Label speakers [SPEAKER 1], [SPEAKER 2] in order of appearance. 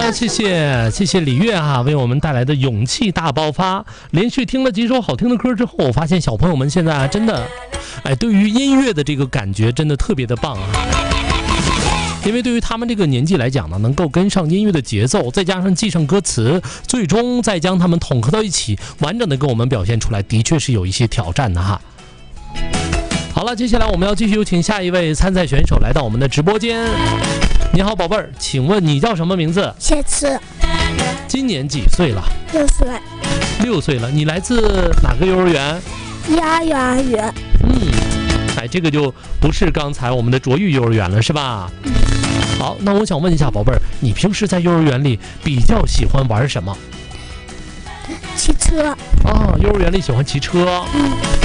[SPEAKER 1] 的，谢谢李月为我们带来的勇气大爆发。连续听了几首好听的歌之后，我发现小朋友们现在真的，对于音乐的这个感觉真的特别的棒因为对于他们这个年纪来讲呢，能够跟上音乐的节奏，再加上记上歌词，最终再将它们统合到一起，完整的给我们表现出来，的确是有一些挑战的好了，接下来我们要继续有请下一位参赛选手来到我们的直播间。你好，宝贝儿，请问你叫什么名字？
[SPEAKER 2] 谢慈。
[SPEAKER 1] 今年几岁了
[SPEAKER 2] ？6岁。
[SPEAKER 1] 6岁了。你来自哪个幼儿园？
[SPEAKER 2] 幼儿园。
[SPEAKER 1] 这个就不是刚才我们的卓玉幼儿园了，是吧？好，那我想问一下宝贝儿，你平时在幼儿园里比较喜欢玩什么？
[SPEAKER 2] 骑车。
[SPEAKER 1] 幼儿园里喜欢骑车。